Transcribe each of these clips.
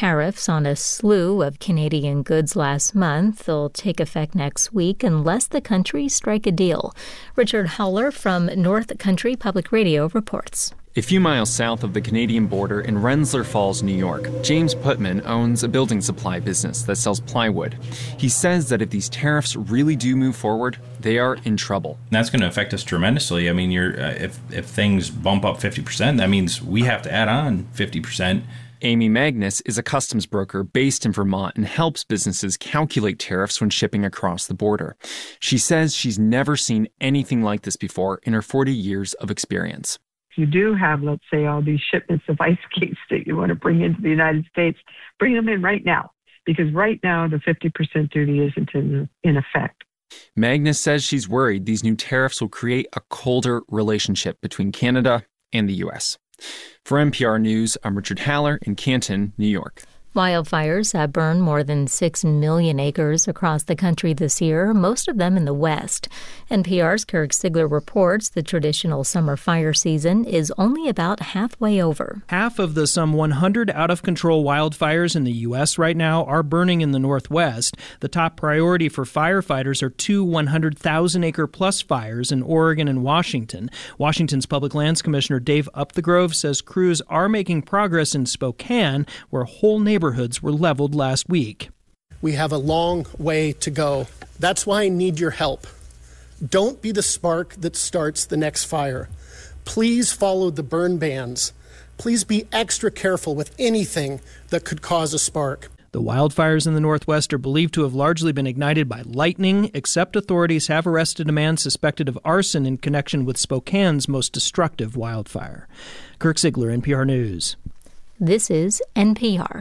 tariffs on a slew of Canadian goods last month. They'll take effect next week unless the countries strike a deal. Richard Howler from North Country Public Radio reports. A few miles south of the Canadian border in Rensselaer Falls, New York, James Putman owns a building supply business that sells plywood. He says that if these tariffs really do move forward, they are in trouble. That's going to affect us tremendously. I mean, if things bump up 50%, that means we have to add on 50%. Amy Magnus is a customs broker based in Vermont and helps businesses calculate tariffs when shipping across the border. She says she's never seen anything like this before in her 40 years of experience. You do have, let's say, all these shipments of ice skates that you want to bring into the United States, bring them in right now, because right now the 50% duty isn't in effect. Magnus says she's worried these new tariffs will create a colder relationship between Canada and the U.S. For NPR News, I'm Richard Haller in Canton, New York. Wildfires have burned more than 6 million acres across the country this year, most of them in the West. NPR's Kirk Sigler reports the traditional summer fire season is only about halfway over. Half of the some 100 out-of-control wildfires in the U.S. right now are burning in the Northwest. The top priority for firefighters are two 100,000-acre-plus fires in Oregon and Washington. Washington's Public Lands Commissioner Dave Upthegrove says crews are making progress in Spokane, where whole neighborhoods were leveled last week. We have a long way to go. That's why I need your help. Don't be the spark that starts the next fire. Please follow the burn bans. Please be extra careful with anything that could cause a spark. The wildfires in the Northwest are believed to have largely been ignited by lightning, except authorities have arrested a man suspected of arson in connection with Spokane's most destructive wildfire. Kirk Sigler, NPR News. This is NPR.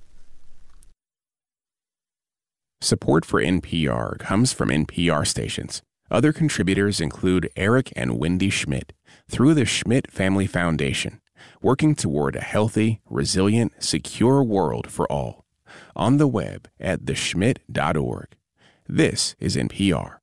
Support for NPR comes from NPR stations. Other contributors include Eric and Wendy Schmidt through the Schmidt Family Foundation, working toward a healthy, resilient, secure world for all. On the web at theschmidt.org. This is NPR.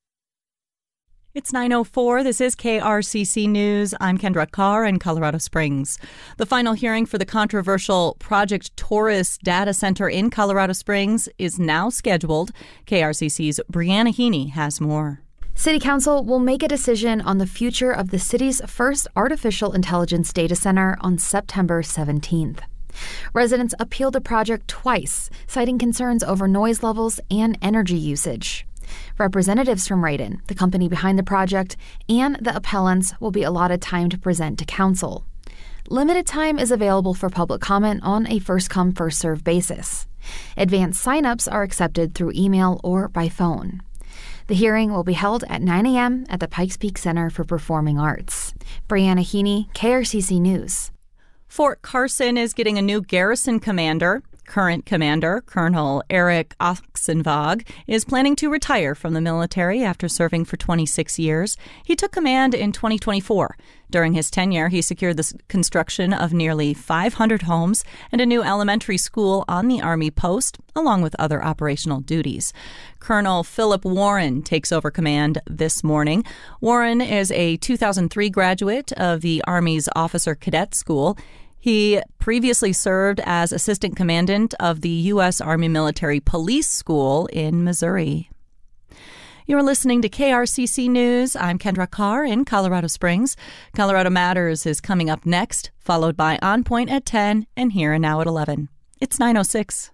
It's 9:04. This is KRCC News. I'm Kendra Carr in Colorado Springs. The final hearing for the controversial Project Taurus data center in Colorado Springs is now scheduled. KRCC's Brianna Heaney has more. City Council will make a decision on the future of the city's first artificial intelligence data center on September 17th. Residents appealed the project twice, citing concerns over noise levels and energy usage. Representatives from Radon, the company behind the project, and the appellants will be allotted time to present to council. Limited time is available for public comment on a first-come, first-served basis. Advanced sign-ups are accepted through email or by phone. The hearing will be held at 9 a.m. at the Pikes Peak Center for Performing Arts. Brianna Heaney, KRCC News. Fort Carson is getting a new garrison commander. Current commander, Colonel Eric Oxenvog, is planning to retire from the military after serving for 26 years. He took command in 2024. During his tenure, he secured the construction of nearly 500 homes and a new elementary school on the Army post, along with other operational duties. Colonel Philip Warren takes over command this morning. Warren is a 2003 graduate of the Army's Officer Cadet School. He previously served as assistant commandant of the U.S. Army Military Police School in Missouri. You're listening to KRCC News. I'm Kendra Carr in Colorado Springs. Colorado Matters is coming up next, followed by On Point at 10 and Here and Now at 11. It's 9:06.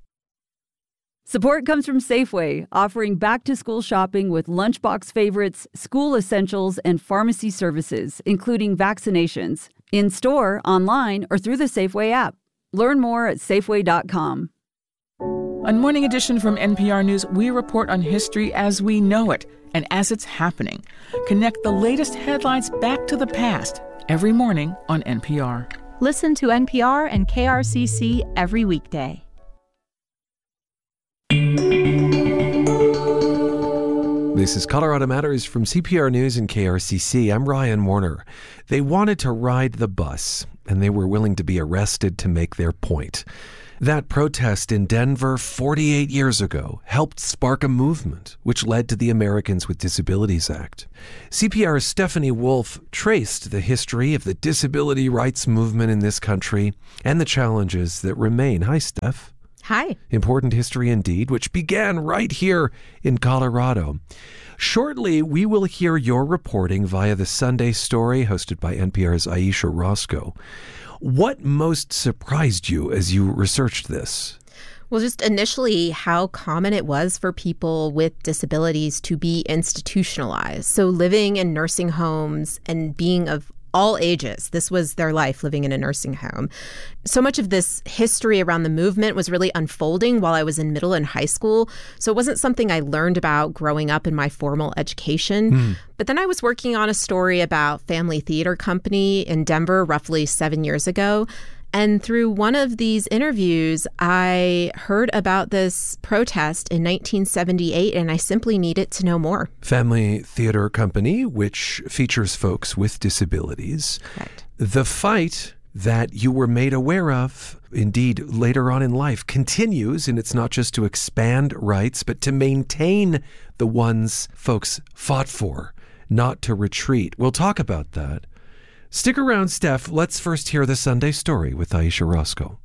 Support comes from Safeway, offering back-to-school shopping with lunchbox favorites, school essentials, and pharmacy services, including vaccinations. In-store, online, or through the Safeway app. Learn more at Safeway.com. On Morning Edition from NPR News, we report on history as we know it and as it's happening. Connect the latest headlines back to the past every morning on NPR. Listen to NPR and KRCC every weekday. This is Colorado Matters from CPR News and KRCC. I'm Ryan Warner. They wanted to ride the bus, and they were willing to be arrested to make their point. That protest in Denver 48 years ago helped spark a movement which led to the Americans with Disabilities Act. CPR's Stephanie Wolf traced the history of the disability rights movement in this country and the challenges that remain. Hi, Steph. Hi. Important history indeed, which began right here in Colorado. Shortly, we will hear your reporting via the Sunday Story hosted by NPR's Aisha Roscoe. What most surprised you as you researched this? Well, just initially how common it was for people with disabilities to be institutionalized. So living in nursing homes and being of all ages. This was their life, living in a nursing home. So much of this history around the movement was really unfolding while I was in middle and high school. So it wasn't something I learned about growing up in my formal education. But then I was working on a story about Family Theater Company in Denver roughly 7 years ago. And through one of these interviews, I heard about this protest in 1978, and I simply needed to know more. Family Theater Company, which features folks with disabilities. Correct. The fight that you were made aware of, indeed, later on in life, continues, and it's not just to expand rights, but to maintain the ones folks fought for, not to retreat. We'll talk about that. Stick around, Steph. Let's first hear the Sunday Story with Aisha Roscoe.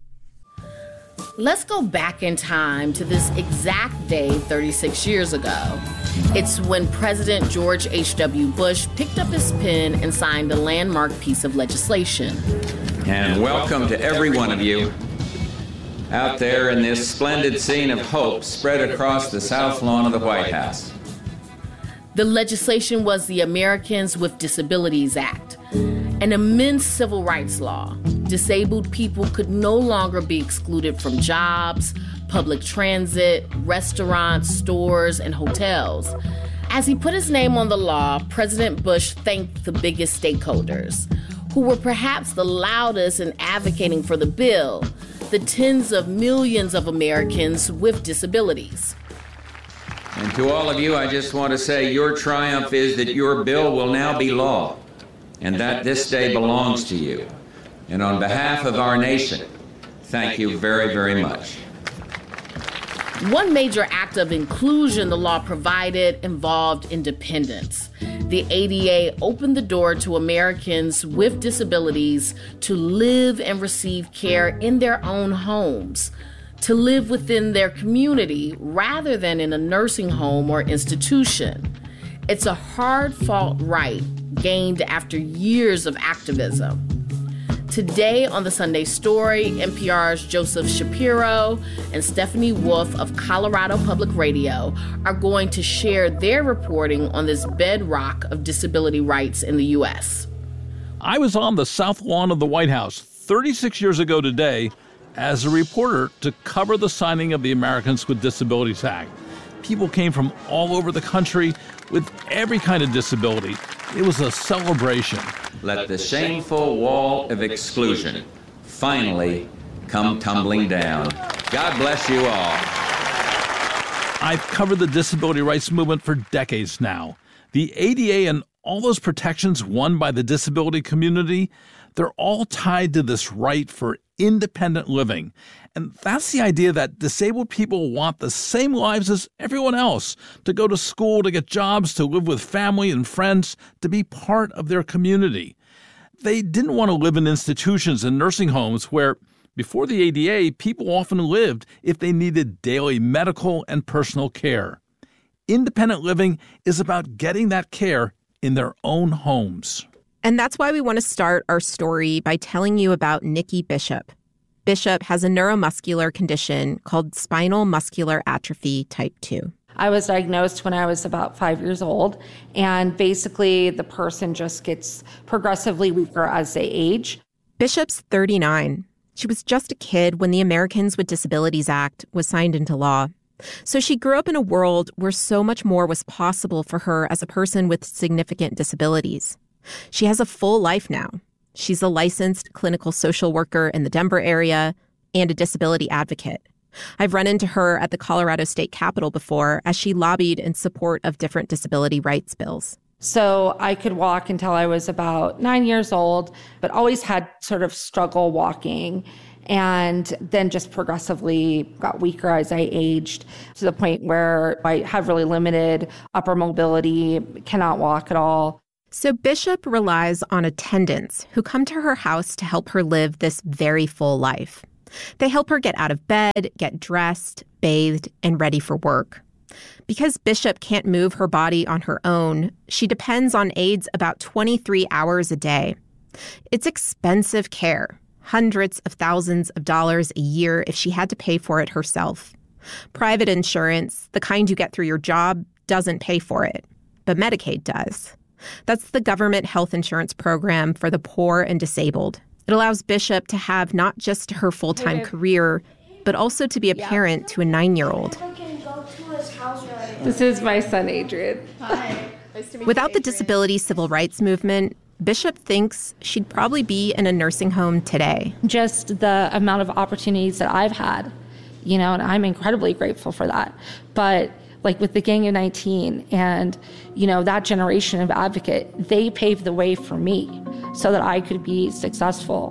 Let's go back in time to this exact day 36 years ago. It's when President George H.W. Bush picked up his pen and signed a landmark piece of legislation. And welcome to every one of you out there in this splendid scene of hope spread across the south lawn of the White House. The legislation was the Americans with Disabilities Act, an immense civil rights law. Disabled people could no longer be excluded from jobs, public transit, restaurants, stores, and hotels. As he put his name on the law, President Bush thanked the biggest stakeholders, who were perhaps the loudest in advocating for the bill, the tens of millions of Americans with disabilities. And to all of you, I just want to say your triumph is that your bill will now be law, and that this day belongs to you. And on behalf of our nation, thank you very, very much. One major act of inclusion the law provided involved independence. The ADA opened the door to Americans with disabilities to live and receive care in their own homes, to live within their community rather than in a nursing home or institution. It's a hard-fought right gained after years of activism. Today on the Sunday Story, NPR's Joseph Shapiro and Stephanie Wolf of Colorado Public Radio are going to share their reporting on this bedrock of disability rights in the U.S. I was on the south lawn of the White House 36 years ago today as a reporter to cover the signing of the Americans with Disabilities Act. People came from all over the country with every kind of disability. It was a celebration. Let the shameful wall of exclusion finally come tumbling down. God bless you all. I've covered the disability rights movement for decades now. The ADA and all those protections won by the disability community, they're all tied to this right for independent living. And that's the idea that disabled people want the same lives as everyone else, to go to school, to get jobs, to live with family and friends, to be part of their community. They didn't want to live in institutions and nursing homes where, before the ADA, people often lived if they needed daily medical and personal care. Independent living is about getting that care in their own homes. And that's why we want to start our story by telling you about Nikki Bishop. Bishop has a neuromuscular condition called spinal muscular atrophy type 2. I was diagnosed when I was about 5 years old, and basically the person just gets progressively weaker as they age. Bishop's 39. She was just a kid when the Americans with Disabilities Act was signed into law. So she grew up in a world where so much more was possible for her as a person with significant disabilities. She has a full life now. She's a licensed clinical social worker in the Denver area and a disability advocate. I've run into her at the Colorado State Capitol before as she lobbied in support of different disability rights bills. So I could walk until I was about 9 years old, but always had sort of struggle walking. and then just progressively got weaker as I aged to the point where I have really limited upper mobility, cannot walk at all. So Bishop relies on attendants who come to her house to help her live this very full life. They help her get out of bed, get dressed, bathed, and ready for work. Because Bishop can't move her body on her own, she depends on aides about 23 hours a day. It's expensive care, hundreds of thousands of dollars a year if she had to pay for it herself. Private insurance, the kind you get through your job, doesn't pay for it, but Medicaid does. That's the government health insurance program for the poor and disabled. It allows Bishop to have not just her full-time career, but also to be a parent to a 9-year-old. This is my son, Adrian. Hi. Nice to meet you, Without the disability civil rights movement, Bishop thinks she'd probably be in a nursing home today. Just the amount of opportunities that I've had, and I'm incredibly grateful for that. But like with the Gang of 19 and, that generation of advocate, they paved the way for me so that I could be successful.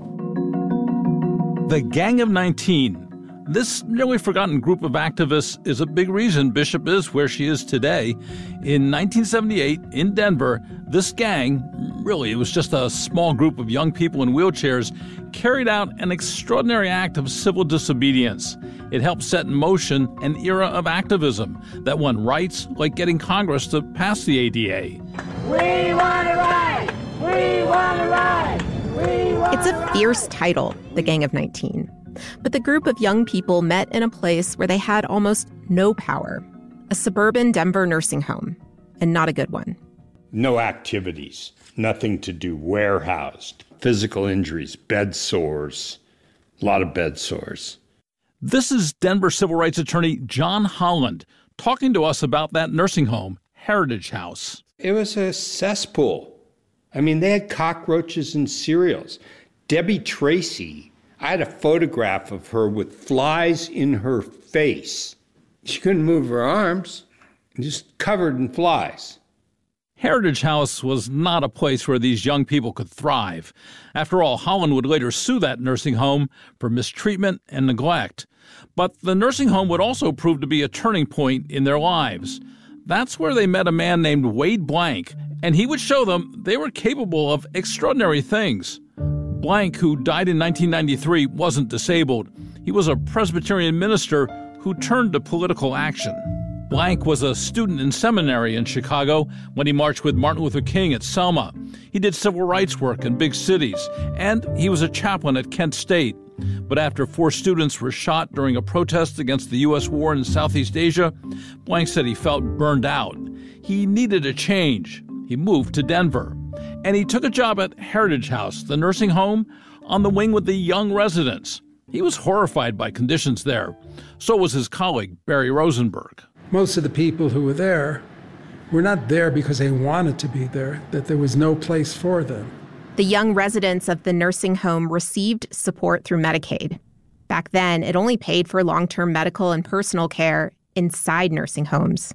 The Gang of 19. This nearly forgotten group of activists is a big reason Bishop is where she is today. In 1978, in Denver, this gang, really it was just a small group of young people in wheelchairs, carried out an extraordinary act of civil disobedience. It helped set in motion an era of activism that won rights like getting Congress to pass the ADA. We want a right! We want a right! We want It's a fierce title, the Gang of 19. But the group of young people met in a place where they had almost no power, a suburban Denver nursing home, and not a good one. No activities, nothing to do, warehoused, physical injuries, bed sores, a lot of bed sores. This is Denver civil rights attorney John Holland talking to us about that nursing home, Heritage House. It was a cesspool. They had cockroaches and cereals. Debbie Tracy, I had a photograph of her with flies in her face. She couldn't move her arms, just covered in flies. Heritage House was not a place where these young people could thrive. After all, Holland would later sue that nursing home for mistreatment and neglect. But the nursing home would also prove to be a turning point in their lives. That's where they met a man named Wade Blank, and he would show them they were capable of extraordinary things. Blank, who died in 1993, wasn't disabled. He was a Presbyterian minister who turned to political action. Blank was a student in seminary in Chicago when he marched with Martin Luther King at Selma. He did civil rights work in big cities, and he was a chaplain at Kent State. But after 4 students were shot during a protest against the U.S. war in Southeast Asia, Blank said he felt burned out. He needed a change. He moved to Denver. And he took a job at Heritage House, the nursing home, on the wing with the young residents. He was horrified by conditions there. So was his colleague, Barry Rosenberg. Most of the people who were there were not there because they wanted to be there, that there was no place for them. The young residents of the nursing home received support through Medicaid. Back then, it only paid for long-term medical and personal care inside nursing homes.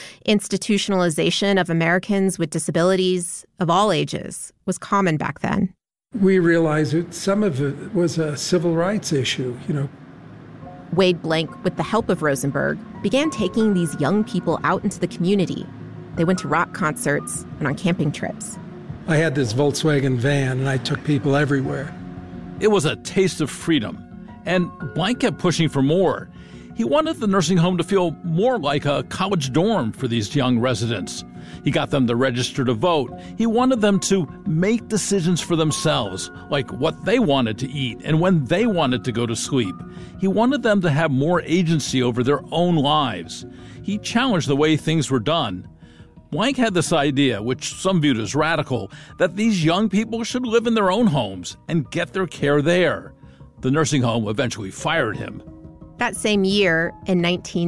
Institutionalization of Americans with disabilities of all ages was common back then. We realized that some of it was a civil rights issue, Wade Blank, with the help of Rosenberg, began taking these young people out into the community. They went to rock concerts and on camping trips. I had this Volkswagen van, and I took people everywhere. It was a taste of freedom, and Blank kept pushing for more. He wanted the nursing home to feel more like a college dorm for these young residents. He got them to register to vote. He wanted them to make decisions for themselves, like what they wanted to eat and when they wanted to go to sleep. He wanted them to have more agency over their own lives. He challenged the way things were done. Blank had this idea, which some viewed as radical, that these young people should live in their own homes and get their care there. The nursing home eventually fired him. That same year, in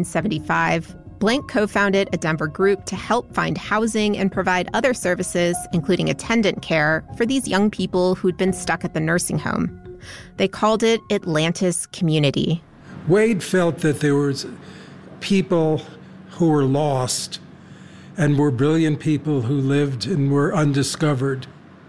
1975, Blank co-founded a Denver group to help find housing and provide other services, including attendant care, for these young people who'd been stuck at the nursing home. They called it Atlantis Community. Wade felt that there was people who were lost and were brilliant people who lived and were undiscovered.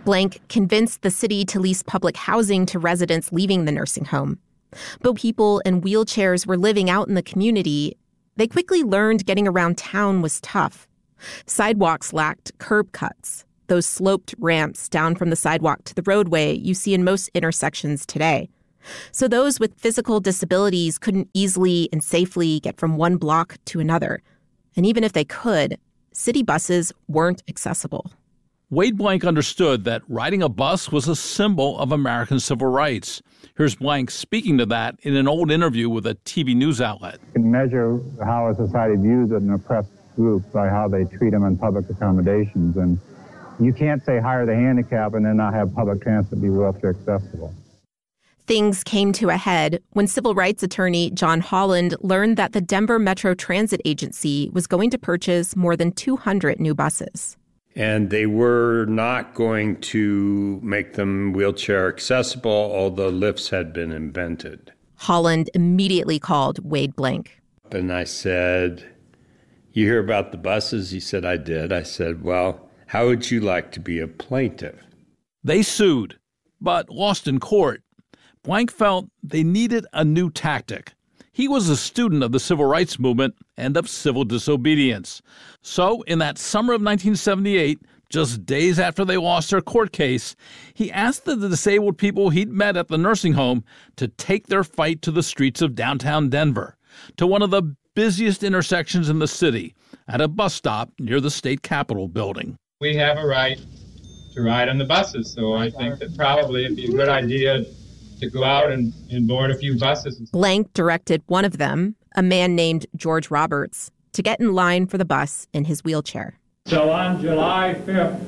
Blank convinced the city to lease public housing to residents leaving the nursing home. But people in wheelchairs were living out in the community. They quickly learned getting around town was tough. Sidewalks lacked curb cuts, those sloped ramps down from the sidewalk to the roadway you see in most intersections today. So those with physical disabilities couldn't easily and safely get from one block to another. And even if they could, city buses weren't accessible. Wade Blank understood that riding a bus was a symbol of American civil rights. Here's Blank speaking to that in an old interview with a TV news outlet. You can measure how a society views an oppressed group by how they treat them in public accommodations. And you can't say hire the handicap and then not have public transit be wheelchair accessible. Things came to a head when civil rights attorney John Holland learned that the Denver Metro Transit Agency was going to purchase more than 200 new buses. And they were not going to make them wheelchair accessible, although lifts had been invented. Holland immediately called Wade Blank. And I said, "You hear about the buses?" He said, "I did." I said, "Well, how would you like to be a plaintiff?" They sued, but lost in court. Blank felt they needed a new tactic. He was a student of the civil rights movement and of civil disobedience. So, in that summer of 1978, just days after they lost their court case, he asked the disabled people he'd met at the nursing home to take their fight to the streets of downtown Denver, to one of the busiest intersections in the city, at a bus stop near the state capitol building. We have a right to ride on the buses, so I think that probably it'd be a good idea to go out and board a few buses. Blank directed one of them, a man named George Roberts, to get in line for the bus in his wheelchair. So on July 5th,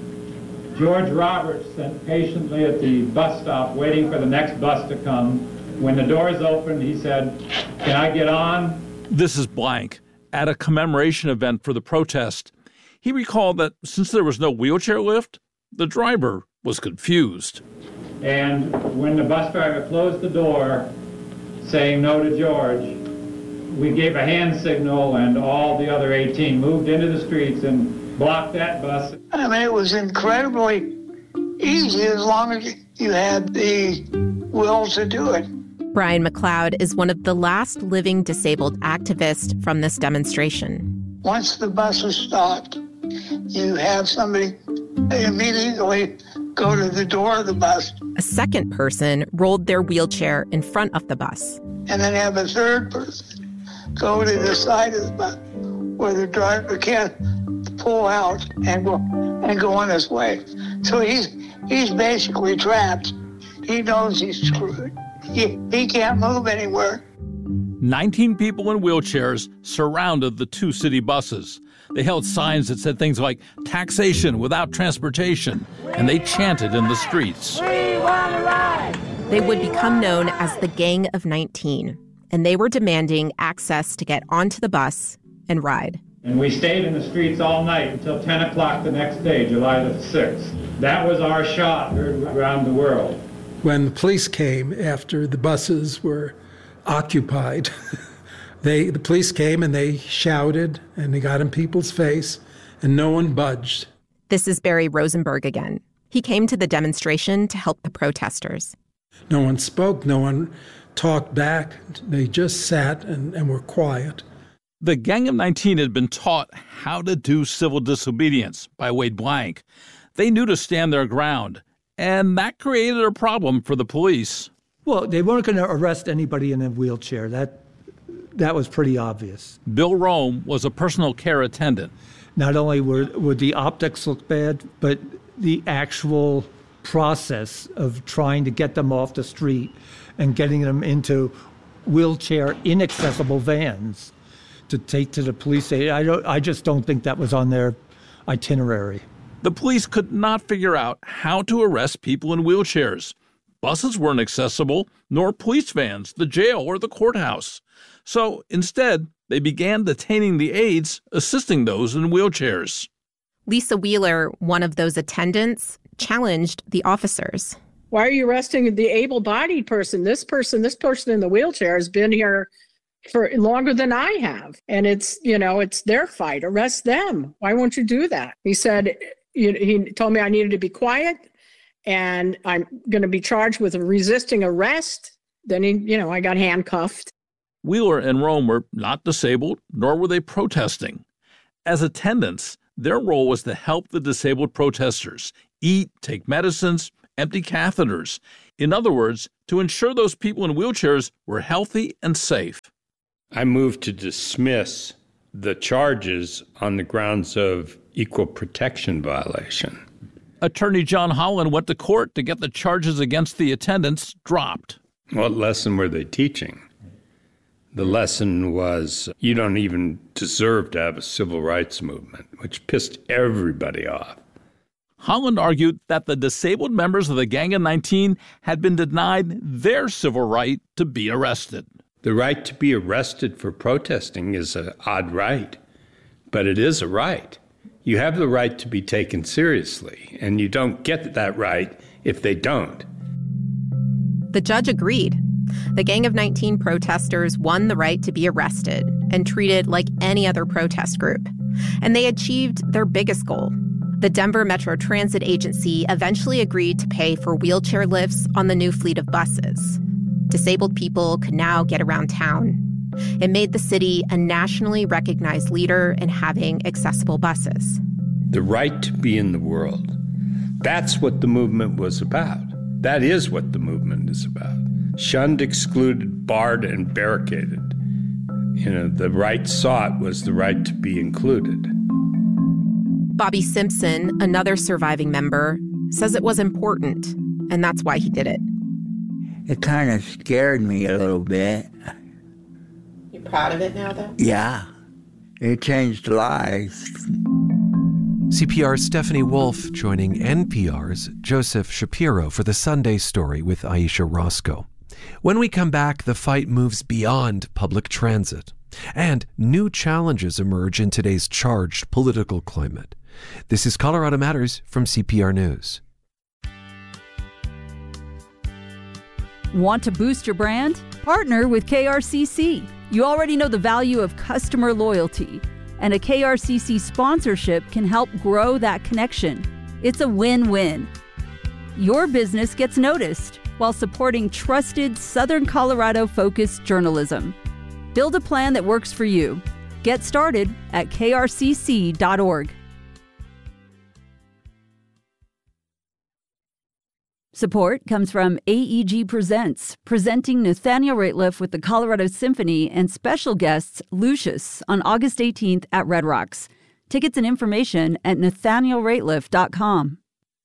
George Roberts sat patiently at the bus stop waiting for the next bus to come. When the doors opened, he said, "Can I get on?" This is Blank at a commemoration event for the protest. He recalled that since there was no wheelchair lift, the driver was confused. And when the bus driver closed the door, saying no to George, we gave a hand signal and all the other 18 moved into the streets and blocked that bus. I mean, it was incredibly easy as long as you had the will to do it. Brian McLeod is one of the last living disabled activists from this demonstration. Once the bus was stopped, you have somebody immediately go to the door of the bus. A second person rolled their wheelchair in front of the bus. And then have a third person go to the side of the bus where the driver can't pull out and go on his way. So he's basically trapped. He knows he's screwed. He can't move anywhere. 19 people in wheelchairs surrounded the two city buses. They held signs that said things like taxation without transportation, and they chanted in the streets. We want to ride! They would become known as the Gang of 19, and they were demanding access to get onto the bus and ride. And we stayed in the streets all night until 10 o'clock the next day, July the 6th. That was our shot around the world. When the police came after the buses were occupied, the police came and they shouted and they got in people's face and no one budged. This is Barry Rosenberg again. He came to the demonstration to help the protesters. No one spoke, no one talked back. They just sat and were quiet. The Gang of 19 had been taught how to do civil disobedience by Wade Blank. They knew to stand their ground, and that created a problem for the police. Well, they weren't going to arrest anybody in a wheelchair. That was pretty obvious. Bill Rome was a personal care attendant. Not only would the optics look bad, but the actual process of trying to get them off the street and getting them into wheelchair inaccessible vans to take to the police station, I just don't think that was on their itinerary. The police could not figure out how to arrest people in wheelchairs. Buses weren't accessible, nor police vans, the jail, or the courthouse. So instead, they began detaining the aides, assisting those in wheelchairs. Lisa Wheeler, one of those attendants, challenged the officers. Why are you arresting the able-bodied person? This person in the wheelchair has been here for longer than I have. And it's their fight. Arrest them. Why won't you do that? He said, he told me I needed to be quiet, and I'm going to be charged with resisting arrest. Then I got handcuffed. Wheeler and Rome were not disabled, nor were they protesting. As attendants, their role was to help the disabled protesters eat, take medicines, empty catheters. In other words, to ensure those people in wheelchairs were healthy and safe. I moved to dismiss the charges on the grounds of equal protection violation. Attorney John Holland went to court to get the charges against the attendants dropped. What lesson were they teaching? The lesson was you don't even deserve to have a civil rights movement, which pissed everybody off. Holland argued that the disabled members of the Gang of 19 had been denied their civil right to be arrested. The right to be arrested for protesting is an odd right, but it is a right. You have the right to be taken seriously, and you don't get that right if they don't. The judge agreed. The Gang of 19 protesters won the right to be arrested and treated like any other protest group. And they achieved their biggest goal. The Denver Metro Transit Agency eventually agreed to pay for wheelchair lifts on the new fleet of buses. Disabled people could now get around town. It made the city a nationally recognized leader in having accessible buses. The right to be in the world. That's what the movement was about. That is what the movement is about. Shunned, excluded, barred, and barricaded. The right sought was the right to be included. Bobby Simpson, another surviving member, says it was important, and that's why he did it. It kind of scared me a little bit. You're proud of it now, though? Yeah. It changed lives. CPR's Stephanie Wolf joining NPR's Joseph Shapiro for the Sunday Story with Aisha Roscoe. When we come back, the fight moves beyond public transit, and new challenges emerge in today's charged political climate. This is Colorado Matters from CPR News. Want to boost your brand? Partner with KRCC. You already know the value of customer loyalty, and a KRCC sponsorship can help grow that connection. It's a win-win. Your business gets noticed while supporting trusted Southern Colorado-focused journalism. Build a plan that works for you. Get started at krcc.org. Support comes from AEG Presents, presenting Nathaniel Rateliff with the Colorado Symphony and special guests Lucius on August 18th at Red Rocks. Tickets and information at nathanielrateliff.com.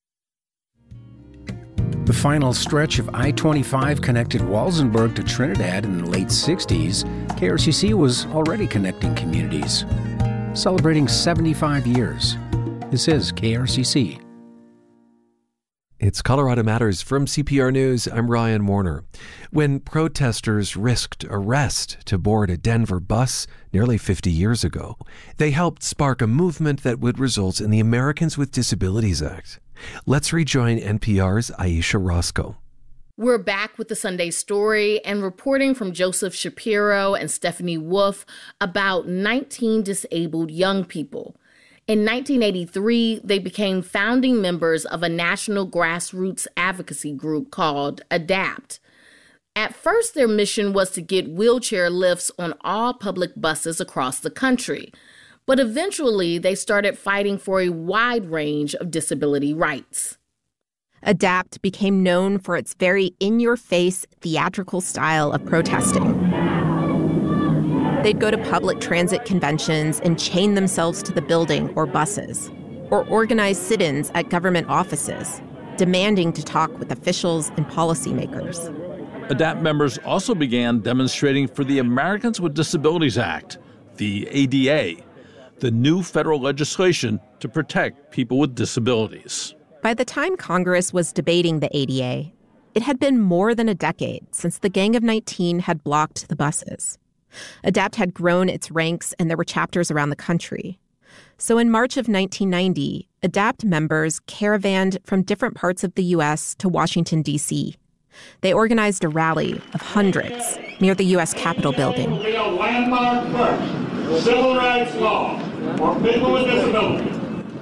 The final stretch of I-25 connected Walsenburg to Trinidad in the late 60s. KRCC was already connecting communities. Celebrating 75 years. This is KRCC. It's Colorado Matters from CPR News. I'm Ryan Warner. When protesters risked arrest to board a Denver bus nearly 50 years ago, they helped spark a movement that would result in the Americans with Disabilities Act. Let's rejoin NPR's Aisha Roscoe. We're back with the Sunday Story and reporting from Joseph Shapiro and Stephanie Wolf about 19 disabled young people. In 1983, they became founding members of a national grassroots advocacy group called ADAPT. At first, their mission was to get wheelchair lifts on all public buses across the country. But eventually, they started fighting for a wide range of disability rights. ADAPT became known for its very in-your-face theatrical style of protesting. They'd go to public transit conventions and chain themselves to the building or buses, or organize sit-ins at government offices, demanding to talk with officials and policymakers. ADAPT members also began demonstrating for the Americans with Disabilities Act, the ADA, the new federal legislation to protect people with disabilities. By the time Congress was debating the ADA, it had been more than a decade since the Gang of 19 had blocked the buses. ADAPT had grown its ranks, and there were chapters around the country. So in March of 1990, ADAPT members caravanned from different parts of the U.S. to Washington, D.C. They organized a rally of hundreds near the U.S. Capitol building. Be a landmark first, civil rights law for people with disabilities.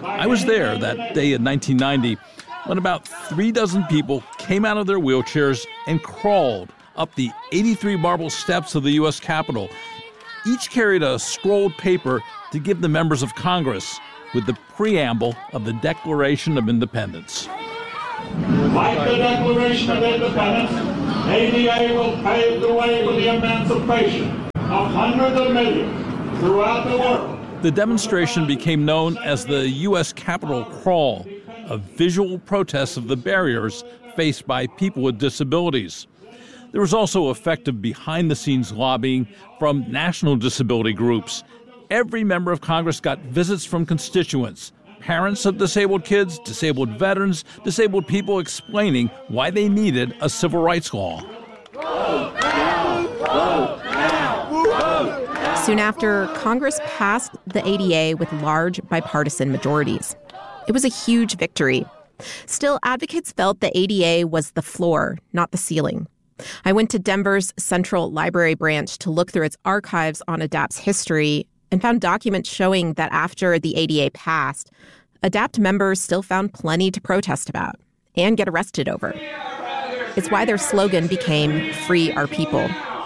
I was there that day in 1990 when about 36 people came out of their wheelchairs and crawled up the 83 marble steps of the U.S. Capitol. Each carried a scrolled paper to give the members of Congress with the preamble of the Declaration of Independence. Like the Declaration of Independence, ADA will pave the way for the emancipation of hundreds of millions throughout the world. The demonstration became known as the U.S. Capitol Crawl, a visual protest of the barriers faced by people with disabilities. There was also effective behind-the-scenes lobbying from national disability groups. Every member of Congress got visits from constituents, parents of disabled kids, disabled veterans, disabled people explaining why they needed a civil rights law. Soon after, Congress passed the ADA with large bipartisan majorities. It was a huge victory. Still, advocates felt the ADA was the floor, not the ceiling. I went to Denver's Central Library branch to look through its archives on ADAPT's history and found documents showing that after the ADA passed, ADAPT members still found plenty to protest about and get arrested over. It's why their slogan became "Free Our People."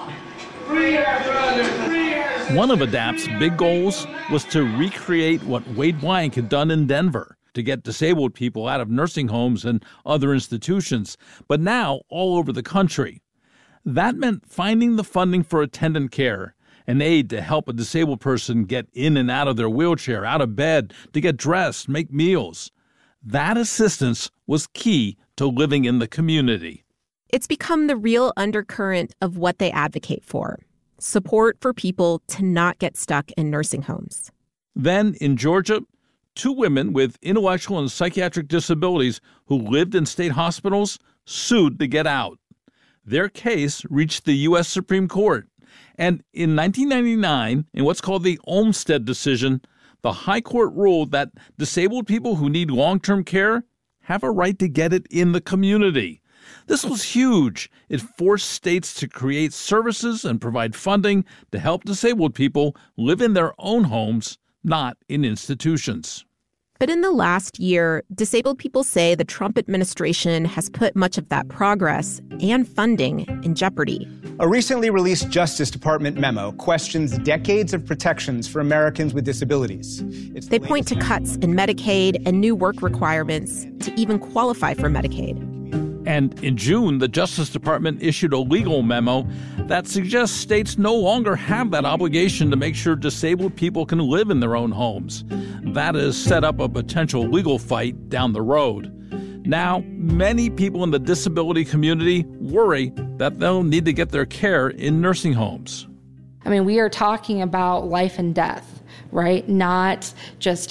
One of ADAPT's big goals was to recreate what Wade Blank had done in Denver to get disabled people out of nursing homes and other institutions, but now all over the country. That meant finding the funding for attendant care, an aid to help a disabled person get in and out of their wheelchair, out of bed, to get dressed, make meals. That assistance was key to living in the community. It's become the real undercurrent of what they advocate for: support for people to not get stuck in nursing homes. Then, in Georgia, 2 women with intellectual and psychiatric disabilities who lived in state hospitals sued to get out. Their case reached the U.S. Supreme Court. And in 1999, in what's called the Olmstead decision, the High Court ruled that disabled people who need long-term care have a right to get it in the community. This was huge. It forced states to create services and provide funding to help disabled people live in their own homes, not in institutions. But in the last year, disabled people say the Trump administration has put much of that progress and funding in jeopardy. A recently released Justice Department memo questions decades of protections for Americans with disabilities. They point to cuts in Medicaid and new work requirements to even qualify for Medicaid. And in June, the Justice Department issued a legal memo that suggests states no longer have that obligation to make sure disabled people can live in their own homes. That has set up a potential legal fight down the road. Now, many people in the disability community worry that they'll need to get their care in nursing homes. I mean, we are talking about life and death, right? Not just,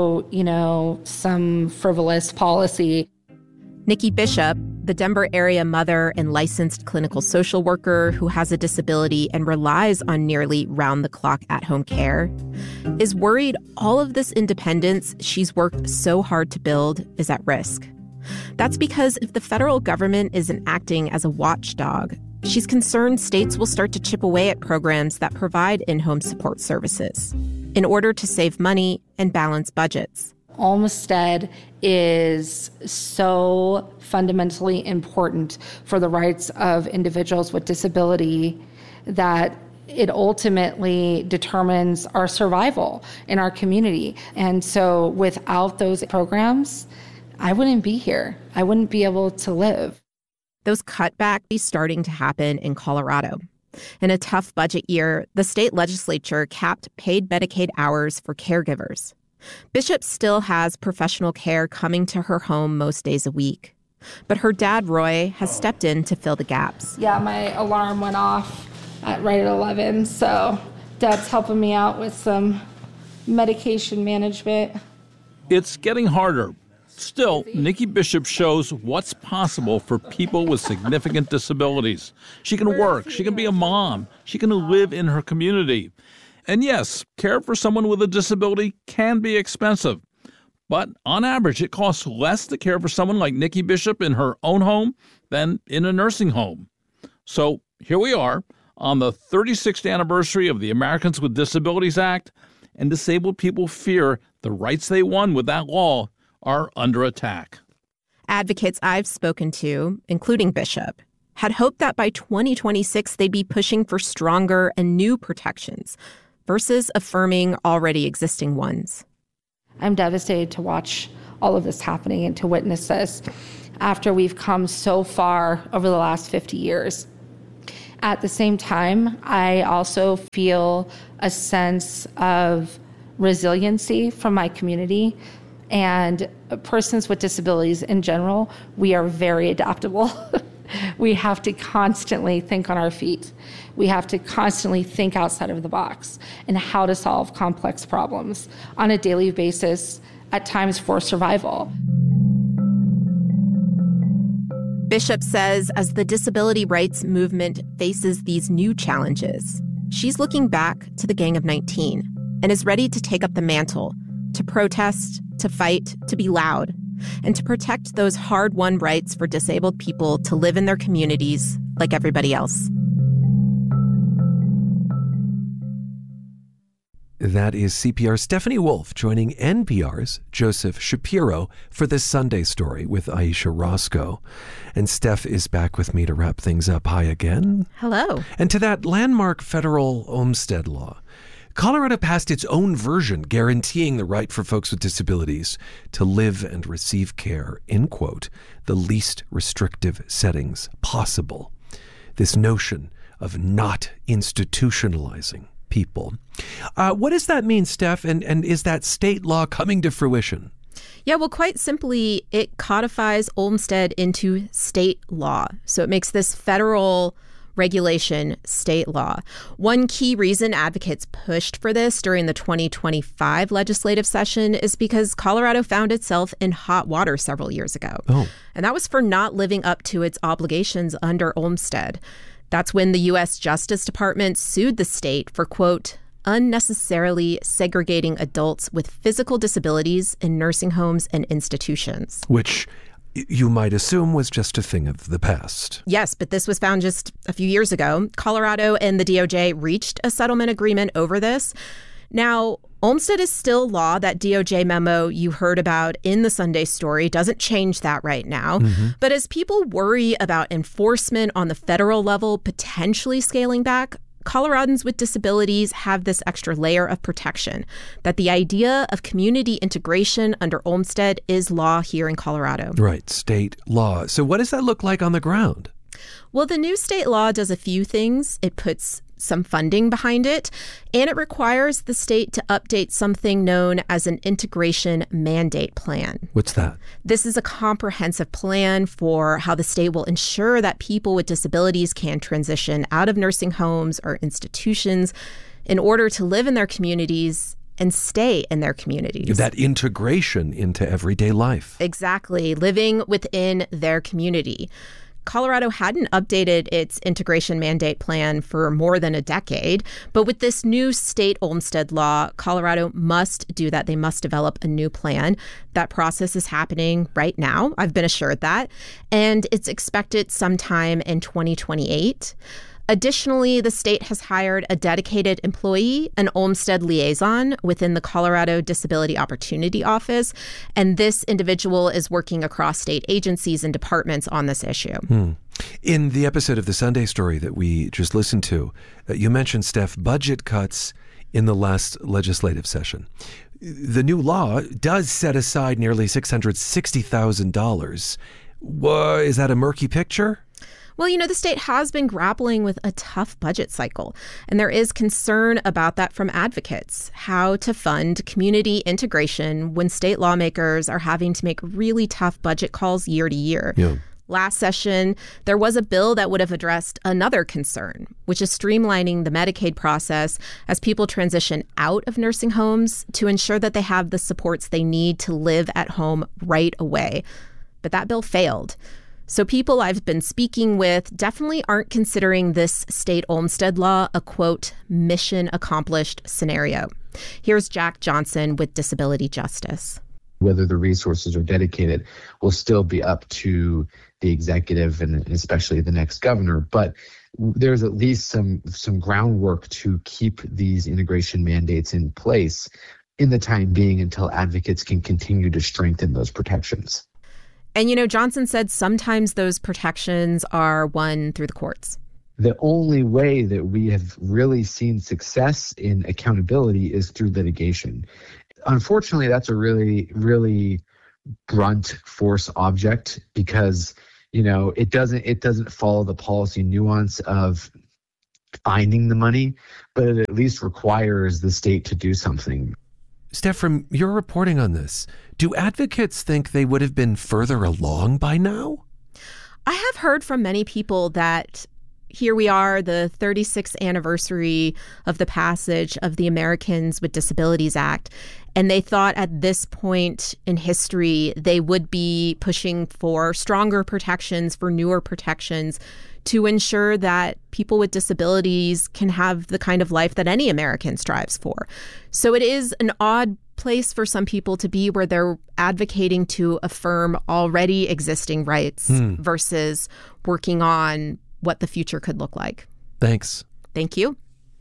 some frivolous policy. Nikki Bishop, the Denver area mother and licensed clinical social worker who has a disability and relies on nearly round-the-clock at-home care, is worried all of this independence she's worked so hard to build is at risk. That's because if the federal government isn't acting as a watchdog, she's concerned states will start to chip away at programs that provide in-home support services in order to save money and balance budgets. Olmstead is so fundamentally important for the rights of individuals with disability that it ultimately determines our survival in our community. And so without those programs, I wouldn't be here. I wouldn't be able to live. Those cutbacks are starting to happen in Colorado. In a tough budget year, the state legislature capped paid Medicaid hours for caregivers. Bishop still has professional care coming to her home most days a week. But her dad, Roy, has stepped in to fill the gaps. Yeah, my alarm went off right at 11, so Dad's helping me out with some medication management. It's getting harder. Still, Nikki Bishop shows what's possible for people with significant disabilities. She can work, she can be a mom, she can live in her community. And yes, care for someone with a disability can be expensive. But on average, it costs less to care for someone like Nikki Bishop in her own home than in a nursing home. So here we are on the 36th anniversary of the Americans with Disabilities Act, and disabled people fear the rights they won with that law are under attack. Advocates I've spoken to, including Bishop, had hoped that by 2026 they'd be pushing for stronger and new protections versus affirming already existing ones. I'm devastated to watch all of this happening and to witness this after we've come so far over the last 50 years. At the same time, I also feel a sense of resiliency from my community, and persons with disabilities in general, we are very adaptable. We have to constantly think on our feet. We have to constantly think outside of the box and how to solve complex problems on a daily basis, at times for survival. Bishop says as the disability rights movement faces these new challenges, she's looking back to the Gang of 19 and is ready to take up the mantle, to protest, to fight, to be loud, and to protect those hard-won rights for disabled people to live in their communities like everybody else. That is CPR's Stephanie Wolf joining NPR's Joseph Shapiro for this Sunday Story with Aisha Roscoe. And Steph is back with me to wrap things up. Hi again. Hello. And to that landmark federal Olmstead law, Colorado passed its own version guaranteeing the right for folks with disabilities to live and receive care in, quote, the least restrictive settings possible. This notion of not institutionalizing people. What does that mean, Steph? And is that state law coming to fruition? Yeah, well, quite simply, it codifies Olmstead into state law. So it makes this federal regulation state law. One key reason advocates pushed for this during the 2025 legislative session is because Colorado found itself in hot water several years ago. And that was for not living up to its obligations under Olmstead. That's when the U.S. Justice Department sued the state for, quote, unnecessarily segregating adults with physical disabilities in nursing homes and institutions. Which you might assume was just a thing of the past. Yes, but this was found just a few years ago. Colorado and the DOJ reached a settlement agreement over this. Now, Olmstead is still law. That DOJ memo you heard about in the Sunday Story doesn't change that right now. But as people worry about enforcement on the federal level potentially scaling back, Coloradans with disabilities have this extra layer of protection, that the idea of community integration under Olmstead is law here in Colorado. Right, state law. So what does that look like on the ground? Well, the new state law does a few things. It puts some funding behind it, and it requires the state to update something known as an integration mandate plan. What's that? This is a comprehensive plan for how the state will ensure that people with disabilities can transition out of nursing homes or institutions in order to live in their communities and stay in their communities. That integration into everyday life. Exactly, living within their community. Colorado hadn't updated its integration mandate plan for more than a decade, but with this new state Olmstead law, Colorado must do that. They must develop a new plan. That process is happening right now. I've been assured that, and it's expected sometime in 2028. Additionally, the state has hired a dedicated employee, an Olmstead liaison within the Colorado Disability Opportunity Office, and this individual is working across state agencies and departments on this issue. In the episode of the Sunday Story that we just listened to, you mentioned, Steph, budget cuts in the last legislative session. The new law does set aside nearly $660,000. Is that a murky picture? Well, you know, the state has been grappling with a tough budget cycle, and there is concern about that from advocates, how to fund community integration when state lawmakers are having to make really tough budget calls year to year. Last session, there was a bill that would have addressed another concern, which is streamlining the Medicaid process as people transition out of nursing homes to ensure that they have the supports they need to live at home right away. But that bill failed. So people I've been speaking with definitely aren't considering this state Olmstead law a, quote, mission accomplished scenario. Here's Jack Johnson with Disability Justice. Whether the resources are dedicated will still be up to the executive and especially the next governor. But there's at least some groundwork to keep these integration mandates in place in the time being until advocates can continue to strengthen those protections. And, Johnson said sometimes those protections are won through the courts. The only way that we have really seen success in accountability is through litigation. Unfortunately, that's a really, really blunt force object because, it doesn't follow the policy nuance of finding the money, but it at least requires the state to do something. Steph, from your reporting on this, do advocates think they would have been further along by now? I have heard from many people that here we are, the 36th anniversary of the passage of the Americans with Disabilities Act, and they thought at this point in history they would be pushing for stronger protections, for newer protections, to ensure that people with disabilities can have the kind of life that any American strives for. So it is an odd place for some people to be where they're advocating to affirm already existing rights versus working on what the future could look like. Thanks. Thank you.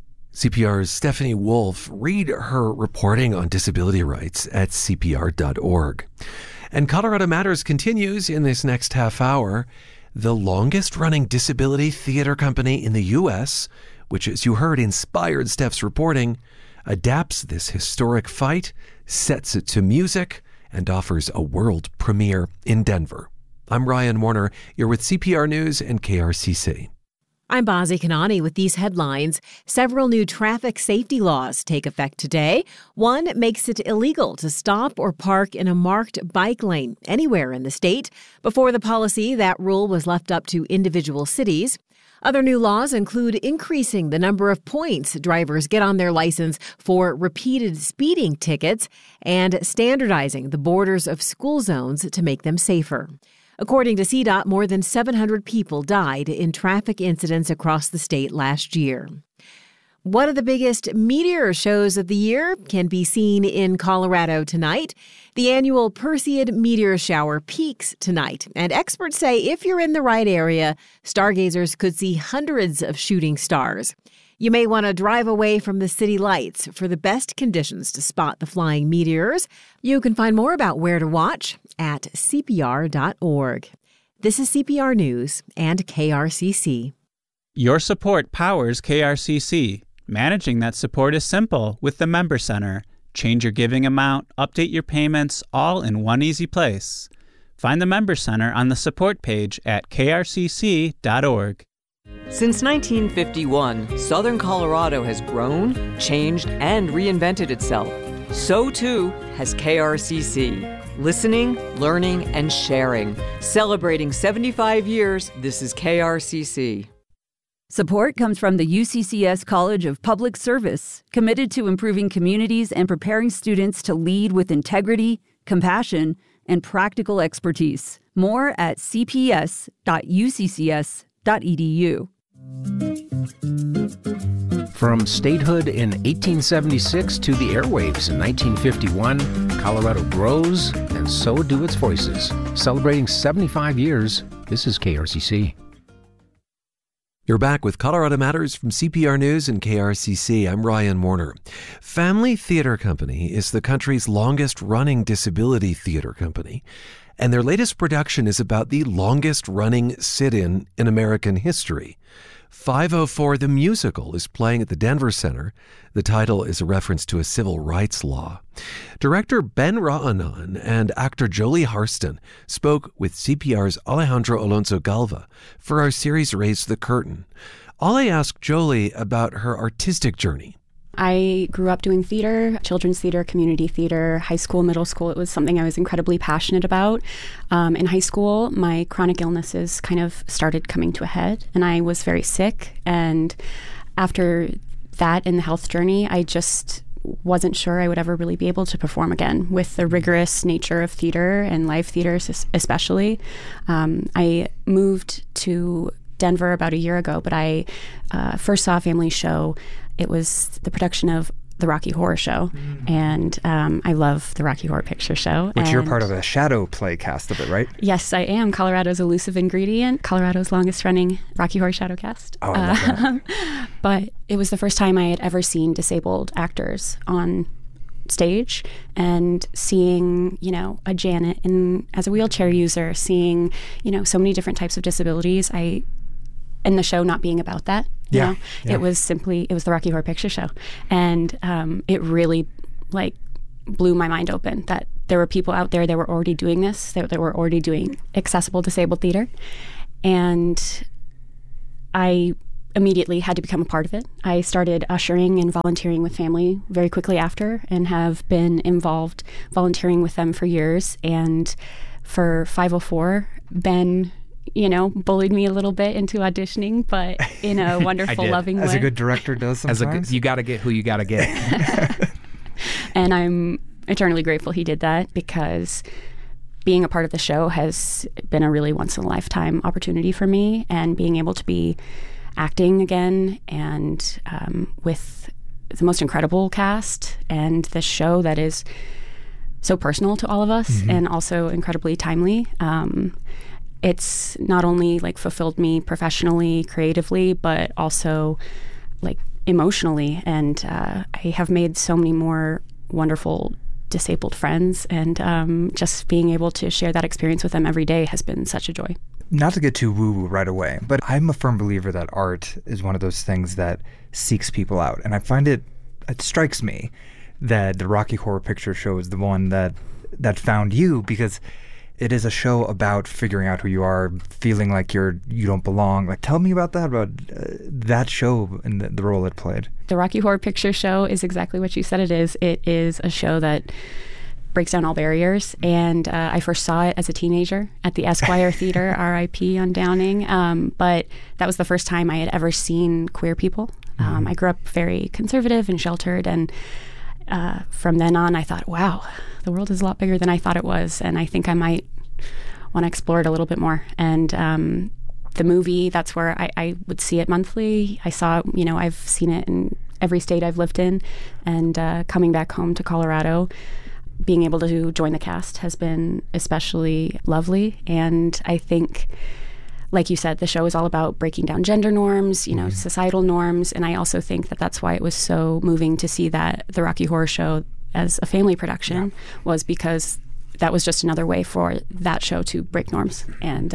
CPR's Stephanie Wolf. Read her reporting on disability rights at CPR.org. And Colorado Matters continues in this next half hour. The longest-running disability theater company in the U.S., which, as you heard, inspired Steph's reporting, adapts this historic fight, sets it to music, and offers a world premiere in Denver. I'm Ryan Warner. You're with CPR News and KRCC. I'm Bazi Kanani with these headlines. Several new traffic safety laws take effect today. One makes it illegal to stop or park in a marked bike lane anywhere in the state. Before the policy, that rule was left up to individual cities. Other new laws include increasing the number of points drivers get on their license for repeated speeding tickets and standardizing the borders of school zones to make them safer. According to CDOT, more than 700 people died in traffic incidents across the state last year. One of the biggest meteor shows of the year can be seen in Colorado tonight. The annual Perseid meteor shower peaks tonight, and experts say if you're in the right area, stargazers could see hundreds of shooting stars. You may want to drive away from the city lights for the best conditions to spot the flying meteors. You can find more about where to watch at CPR.org. This is CPR News and KRCC. Your support powers KRCC. Managing that support is simple with the Member Center. Change your giving amount, update your payments, all in one easy place. Find the Member Center on the support page at krcc.org. Since 1951, Southern Colorado has grown, changed, and reinvented itself. So too has KRCC. Listening, learning, and sharing. Celebrating 75 years, this is KRCC. Support comes from the UCCS College of Public Service, committed to improving communities and preparing students to lead with integrity, compassion, and practical expertise. More at cps.uccs.edu. From statehood in 1876 to the airwaves in 1951, Colorado grows, and so do its voices. Celebrating 75 years, this is KRCC. You're back with Colorado Matters from CPR News and KRCC. I'm Ryan Warner. Family Theater Company is the country's longest-running disability theater company, and their latest production is about the longest-running sit-in in American history. 504 the Musical is playing at the Denver Center. The title is a reference to a civil rights law. Director Ben Ra'anan and actor Jolie Harston spoke with CPR's Alejandro Alonso Galva for our series Raise the Curtain. Ale asked Jolie about her artistic journey. I grew up doing theater, children's theater, community theater, high school, middle school. It was something I was incredibly passionate about. In high school, my chronic illnesses kind of started coming to a head, and I was very sick. And after that in the health journey, I just wasn't sure I would ever really be able to perform again with the rigorous nature of theater and live theater especially. I moved to Denver about a year ago, but I first saw a family show. It was the production of the Rocky Horror Show. And I love the Rocky Horror Picture Show. Which you're And part of a shadow play cast of it, right? Yes, I am. Colorado's Elusive Ingredient, Colorado's longest running Rocky Horror Shadowcast. Oh, I love that. But it was the first time I had ever seen disabled actors on stage, and seeing, a Janet as a wheelchair user, seeing, so many different types of disabilities. And the show not being about that. Yeah. It was the Rocky Horror Picture Show. And it really blew my mind open that there were people out there that were already doing this, that were already doing accessible disabled theater. And I immediately had to become a part of it. I started ushering and volunteering with family very quickly after, and have been involved volunteering with them for years. And for 504, Ben, bullied me a little bit into auditioning, but in a wonderful, loving way. As a good director does sometimes. You got to get who you got to get. And I'm eternally grateful he did that, because being a part of the show has been a really once-in-a-lifetime opportunity for me, and being able to be acting again, and with the most incredible cast, and this show that is so personal to all of us, and also incredibly timely. It's not only fulfilled me professionally, creatively, but also emotionally. And I have made so many more wonderful disabled friends, and just being able to share that experience with them every day has been such a joy. Not to get too woo-woo right away, but I'm a firm believer that art is one of those things that seeks people out. And I find it strikes me that the Rocky Horror Picture Show is the one that found you, because it is a show about figuring out who you are, feeling like you don't belong. Tell me about that show and the role it played. The Rocky Horror Picture Show is exactly what you said it is. It is a show that breaks down all barriers. And I first saw it as a teenager at the Esquire Theater, RIP on Downing. But that was the first time I had ever seen queer people. I grew up very conservative and sheltered, and from then on I thought, wow, the world is a lot bigger than I thought it was, and I think I might want to explore it a little bit more. And the movie, that's where I would see it monthly. I saw, I've seen it in every state I've lived in, and coming back home to Colorado, being able to join the cast has been especially lovely. And I think, like you said, the show is all about breaking down gender norms, societal norms. And I also think that that's why it was so moving to see that the Rocky Horror Show as a family production was because that was just another way for that show to break norms. And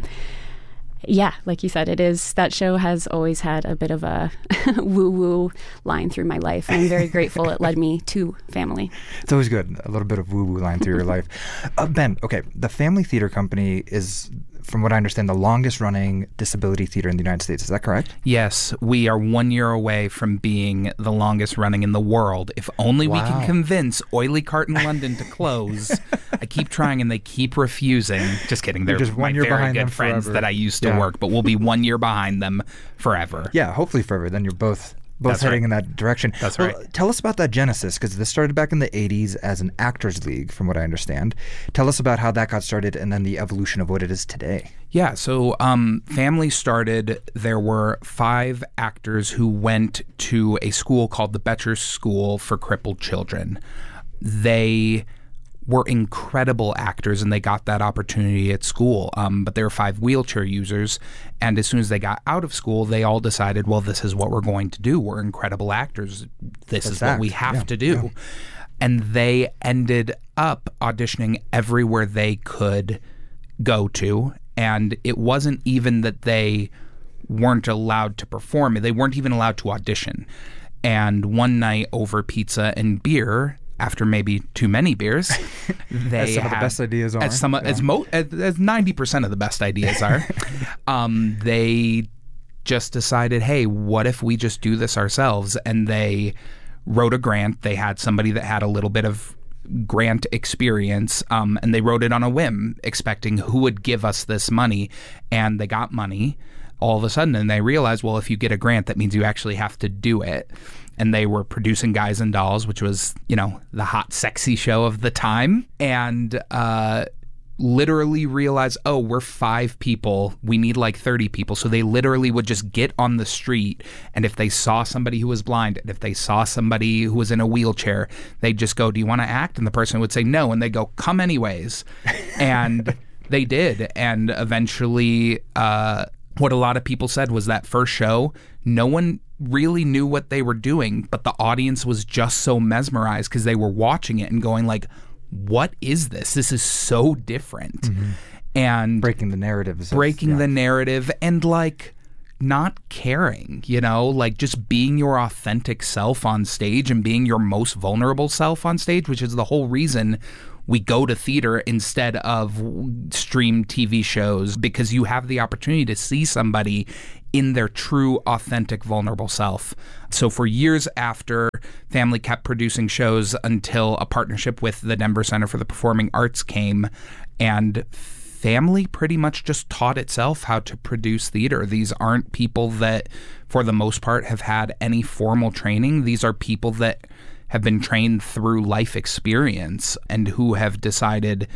like you said, that show has always had a bit of a woo-woo line through my life. I'm very grateful it led me to family. It's always good, a little bit of woo-woo line through your life. Ben, okay, the Family Theater Company is, from what I understand, the longest running disability theater in the United States. Is that correct? Yes, we are 1 year away from being the longest running in the world. If only we can convince Oily Cart in London to close. I keep trying and they keep refusing. Just kidding. They're just my very good friends that I used to work, but we'll be 1 year behind them forever. Yeah, hopefully forever. Then you're both That's heading right. in that direction. That's Well, right. Tell us about that genesis, because this started back in the 80s as an actors league, from what I understand. Tell us about how that got started and then the evolution of what it is today. Yeah, so Family started, there were 5 actors who went to a school called the Betcher School for Crippled Children. They were incredible actors and they got that opportunity at school, but they were 5 wheelchair users, and as soon as they got out of school, they all decided, well, this is what we're going to do. We're incredible actors. This is what we have to do. Yeah. And they ended up auditioning everywhere they could go to, and it wasn't even that they weren't allowed to perform. They weren't even allowed to audition. And one night over pizza and beer, after maybe too many beers, they as some of the best ideas are. As 90% of the best ideas are. They just decided, hey, what if we just do this ourselves? And they wrote a grant. They had somebody that had a little bit of grant experience, and they wrote it on a whim, expecting who would give us this money. And they got money all of a sudden, and they realized, well, if you get a grant, that means you actually have to do it. And they were producing Guys and Dolls, which was, the hot, sexy show of the time. And literally realize, oh, we're 5 people, we need like 30 people. So they literally would just get on the street, and if they saw somebody who was blind, and if they saw somebody who was in a wheelchair, they'd just go, do you want to act? And the person would say no, and they go, come anyways. And they did. And eventually what a lot of people said was that first show, no one really knew what they were doing, but the audience was just so mesmerized because they were watching it and going like, what is this? This is so different. Mm-hmm. And breaking the narratives. The narrative and like not caring, you know, like just being your authentic self on stage and being your most vulnerable self on stage, which is the whole reason we go to theater instead of stream TV shows, because you have the opportunity to see somebody in their true, authentic, vulnerable self. So for years after, Family kept producing shows until a partnership with the Denver Center for the Performing Arts came, and Family pretty much just taught itself how to produce theater. These aren't people that, for the most part, have had any formal training. These are people that have been trained through life experience and who have decided,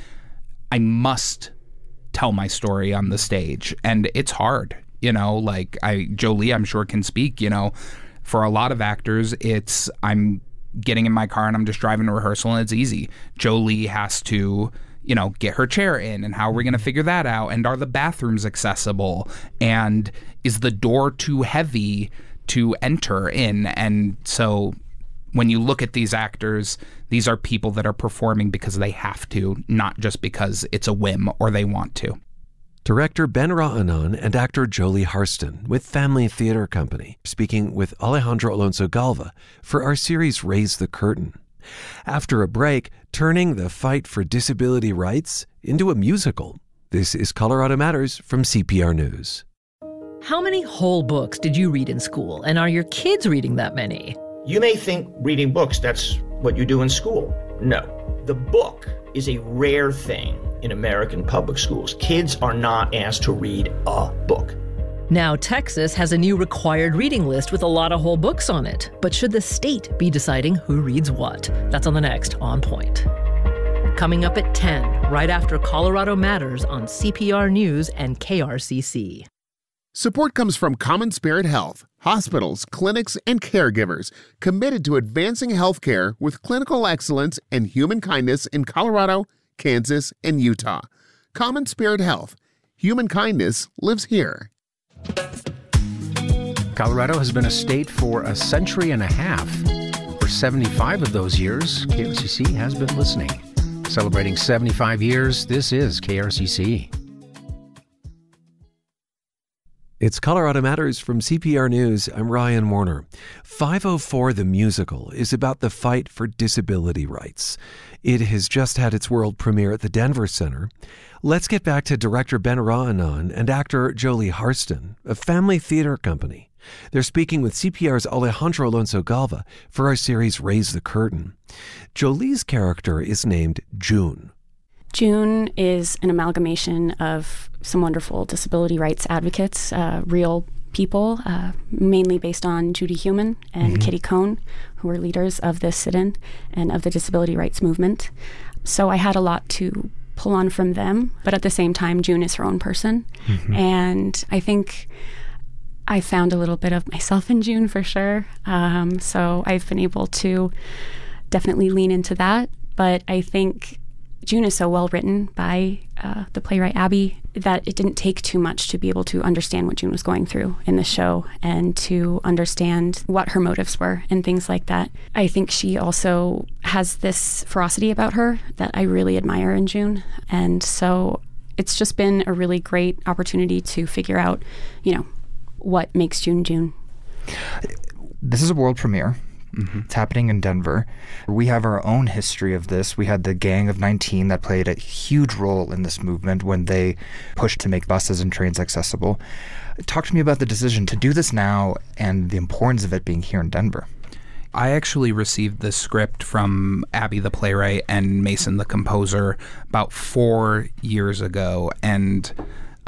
I must tell my story on the stage. And it's hard, you know, like Jolie, I'm sure, can speak, you know, for a lot of actors, it's I'm getting in my car and I'm just driving to rehearsal and it's easy. Jolie has to, you know, get her chair in, and how are we going to figure that out? And are the bathrooms accessible? And is the door too heavy to enter in? And so when you look at these actors, these are people that are performing because they have to, not just because it's a whim or they want to. Director Ben Ra'anan and actor Jolie Harston with Family Theater Company, speaking with Alejandro Alonso Galva for our series Raise the Curtain. After a break, turning the fight for disability rights into a musical. This is Colorado Matters from CPR News. How many whole books did you read in school, and are your kids reading that many? You may think reading books, that's what you do in school. No. The book is a rare thing in American public schools. Kids are not asked to read a book. Now, Texas has a new required reading list with a lot of whole books on it. But should the state be deciding who reads what? That's on the next On Point. Coming up at 10, right after Colorado Matters on CPR News and KRCC. Support comes from Common Spirit Health, hospitals, clinics, and caregivers committed to advancing healthcare with clinical excellence and human kindness in Colorado, Kansas, and Utah. Common Spirit Health. Human kindness lives here. Colorado has been a state for a century and a half. For 75 of those years, KRCC has been listening. Celebrating 75 years, this is KRCC. It's Colorado Matters from CPR News. I'm Ryan Warner. 504 the Musical is about the fight for disability rights. It has just had its world premiere at the Denver Center. Let's get back to director Ben Ra'anan and actor Jolie Harston of Family Theater Company. They're speaking with CPR's Alejandro Alonso Galva for our series Raise the Curtain. Jolie's character is named June. June is an amalgamation of some wonderful disability rights advocates, real people, mainly based on Judy Heumann and Kitty Cohn, who are leaders of this sit-in and of the disability rights movement. So I had a lot to pull on from them, but at the same time, June is her own person. And I think I found a little bit of myself in June for sure. So I've been able to definitely lean into that. But I think June is so well written by the playwright Abby that it didn't take too much to be able to understand what June was going through in the show and to understand what her motives were and things like that. I think she also has this ferocity about her that I really admire in June. And so it's just been a really great opportunity to figure out, you know, what makes June June. This is a world premiere. It's happening in Denver. We have our own history of this. We had the Gang of 19 that played a huge role in this movement when they pushed to make buses and trains accessible. Talk to me about the decision to do this now and the importance of it being here in Denver. I actually received the script from Abby the playwright and Mason the composer about 4 years ago, and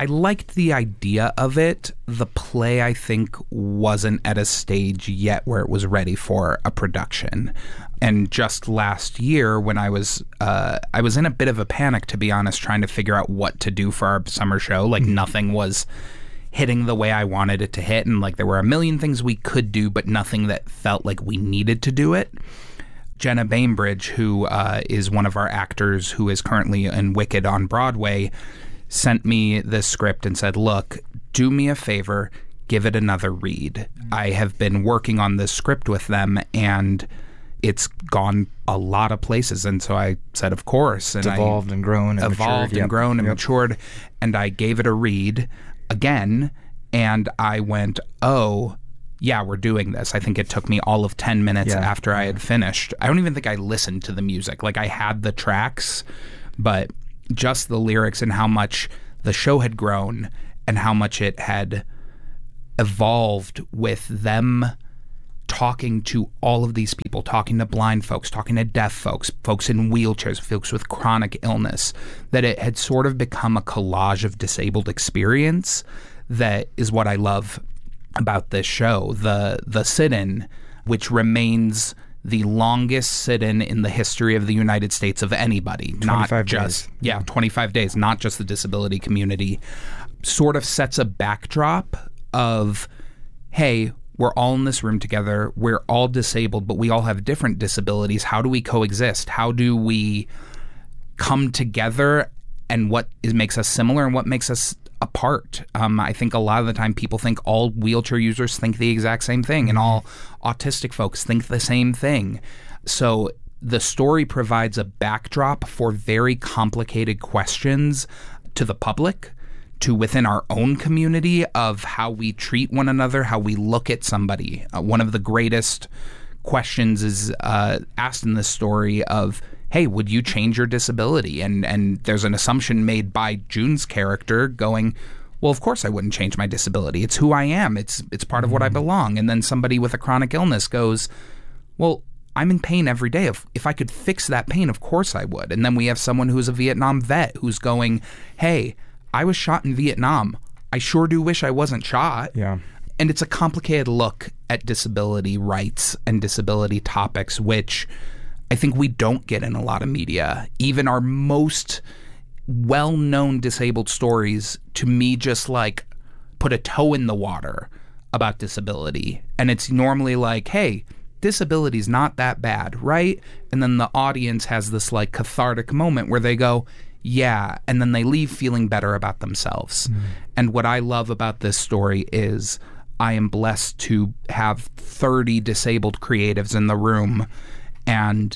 I liked the idea of it. The play, I think, wasn't at a stage yet where it was ready for a production. And just last year, when I was in a bit of a panic, to be honest, trying to figure out what to do for our summer show. Like, nothing was hitting the way I wanted it to hit, and like there were a million things we could do, but nothing that felt like we needed to do it. Jenna Bainbridge, who is one of our actors who is currently in Wicked on Broadway, sent me this script and said, look, do me a favor, give it another read. I have been working on this script with them, and it's gone a lot of places. And so I said, of course. And it's evolved and grown and matured. Matured. And I gave it a read again, and I went, oh, yeah, we're doing this. I think it took me all of 10 minutes after I had finished. I don't even think I listened to the music. Like, I had the tracks, but just the lyrics and how much the show had grown and how much it had evolved with them talking to all of these people, talking to blind folks, talking to deaf folks, folks in wheelchairs, folks with chronic illness, that it had sort of become a collage of disabled experience. That is what I love about this show. The sit-in, which remains the longest sit-in in the history of the United States of anybody. 25 days. 25 days, not just the disability community, sort of sets a backdrop of, hey, we're all in this room together, we're all disabled, but we all have different disabilities. How do we coexist? How do we come together, and what makes us similar and what makes us apart? I think a lot of the time people think all wheelchair users think the exact same thing, and all autistic folks think the same thing. So the story provides a backdrop for very complicated questions to the public, to within our own community, of how we treat one another, how we look at somebody. One of the greatest questions is asked in this story of, hey, would you change your disability? And there's an assumption made by June's character going, well, of course I wouldn't change my disability. It's who I am. It's part of what I belong. And then somebody with a chronic illness goes, well, I'm in pain every day. If I could fix that pain, of course I would. And then we have someone who's a Vietnam vet who's going, hey, I was shot in Vietnam. I sure do wish I wasn't shot. Yeah. And it's a complicated look at disability rights and disability topics, which I think we don't get in a lot of media. Even our most well-known disabled stories, to me, just like put a toe in the water about disability. And it's normally like, hey, disability's not that bad, right? And then the audience has this like cathartic moment where they go, yeah, and then they leave feeling better about themselves. And what I love about this story is I am blessed to have 30 disabled creatives in the room, and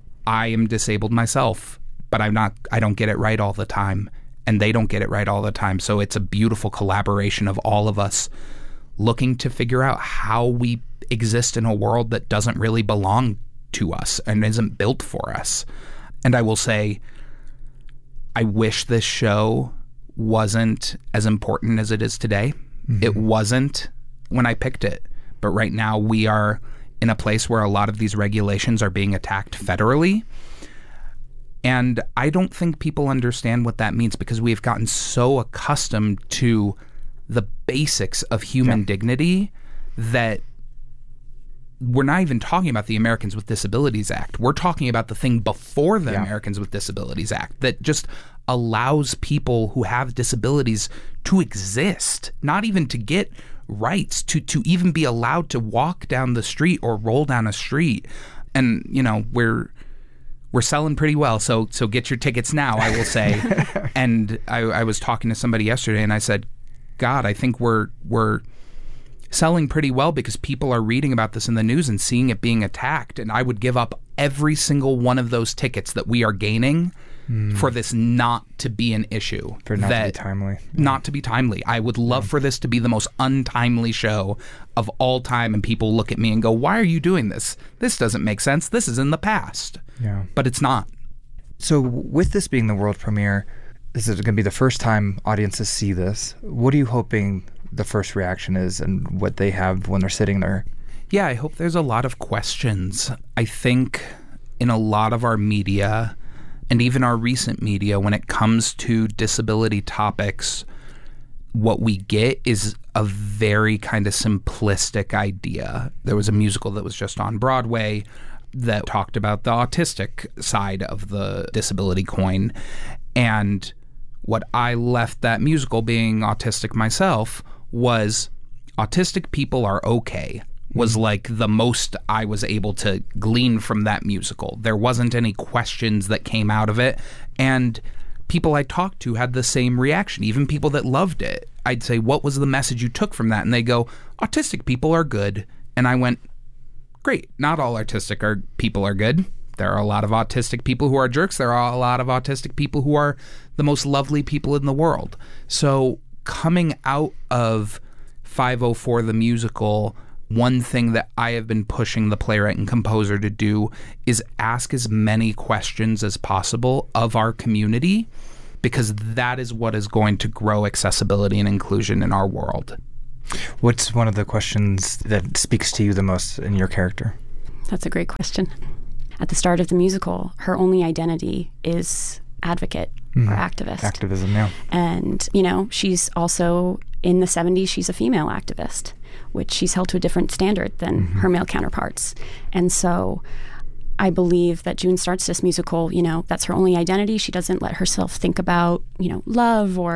I am disabled myself, but I don't get it right all the time, and they don't get it right all the time. So it's a beautiful collaboration of all of us looking to figure out how we exist in a world that doesn't really belong to us and isn't built for us. And I will say, I wish this show wasn't as important as it is today. It wasn't when I picked it. But right now we are in a place where a lot of these regulations are being attacked federally. And I don't think people understand what that means, because we've gotten so accustomed to the basics of human dignity that we're not even talking about the Americans with Disabilities Act. We're talking about the thing before the Americans with Disabilities Act that just allows people who have disabilities to exist, not even to get rights, to even be allowed to walk down the street or roll down a street. And, you know, we're selling pretty well, so get your tickets now, I will say. And I was talking to somebody yesterday, and I said, God, I think we're selling pretty well because people are reading about this in the news and seeing it being attacked. And I would give up every single one of those tickets that we are gaining for this not to be an issue. For not to be timely. Not to be timely. I would love for this to be the most untimely show of all time, and people look at me and go, why are you doing this? This doesn't make sense. This is in the past. Yeah. But it's not. So with this being the world premiere, this is going to be the first time audiences see this. What are you hoping the first reaction is and what they have when they're sitting there? Yeah, I hope there's a lot of questions. I think in a lot of our media, and even our recent media, when it comes to disability topics, what we get is a very kind of simplistic idea. There was a musical that was just on Broadway that talked about the autistic side of the disability coin. And what I left that musical, being autistic myself, was autistic people are okay, was like the most I was able to glean from that musical. There wasn't any questions that came out of it. And people I talked to had the same reaction, even people that loved it. I'd say, what was the message you took from that? And they go, autistic people are good. And I went, great. Not all autistic people are good. There are a lot of autistic people who are jerks. There are a lot of autistic people who are the most lovely people in the world. So coming out of 504 the musical, one thing that I have been pushing the playwright and composer to do is ask as many questions as possible of our community, because that is what is going to grow accessibility and inclusion in our world. What's one of the questions that speaks to you the most in your character? That's a great question. At the start of the musical, her only identity is advocate or activist. Activism, yeah. And, she's also, in the 70s, she's a female activist, which she's held to a different standard than her male counterparts. And so I believe that June starts this musical, that's her only identity. She doesn't let herself think about, love or